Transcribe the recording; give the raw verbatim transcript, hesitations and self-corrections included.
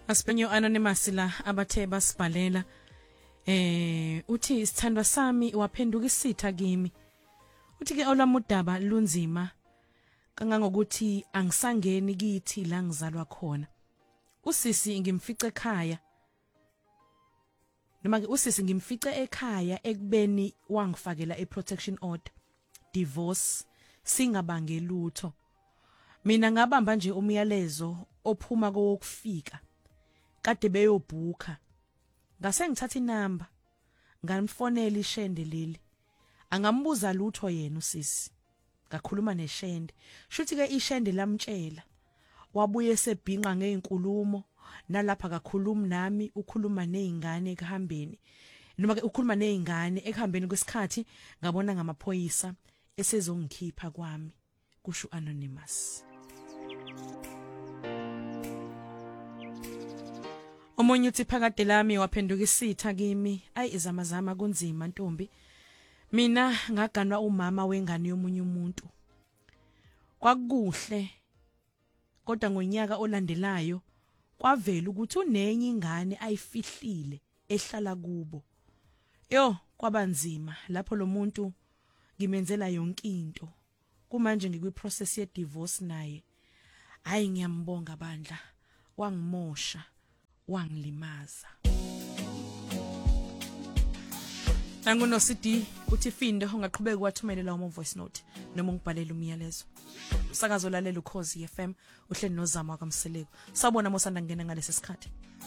Aspenyo anonymous la abathe basibhalela eh uthi isithandwa sami waphenduka isitha kimi. Uthi ke olwami udaba lunzima kangangokuthi angisangeni kithi la ngizalwa khona. Usisi ngimfice ekhaya. Noma ke usisi ngimfice ekhaya ekubeni wangifakela eprotection order. Divorce singabange lutho. Mina ngabamba nje umyalezo ophuma kokufika. Kade beyobhuka. Ngase ngithatha inamba. Ngamfonela ishende leli. Angambuza lutho yena usisi. Ngakhuluma neshende. Shuthi ke ishende lamtshela. Wabuye sebhinqa ngeinkulumo nalapha kakhuluma nami ukhuluma nezingane ekuhambeni. Noma ke ukhuluma nezingane ekuhambeni kwesikhathi ngabona ngamaphoyisa esezongikhipha kwami. Kusho anonymous. Omunye uthi phakade lami waphenduka isitha kimi. Ayi izamazama kunzima ntombi. Mina ngaganwa umama wengane yomunye umuntu. Kwakuhle. Kodwa ngonyaka olandelayo kwavela ukuthi unenye ingane ayifihlile ehlala kubo. Yo kwabanzima lapho lo muntu ngimenzela yonke into. Kumanje ngikwi process ye divorce naye. Hayi ngiyambonga bandla. Wangimosha. Wangilimaza. Nanguno C D uthi Findo ungaqhubeka wathumelela uma voice note noma ungibhalela umyalezo. Usakazo lalela uKhosi F M uhleli nozama kwaMseleko. Sabona mosanda ngena ngalesi sikhathi.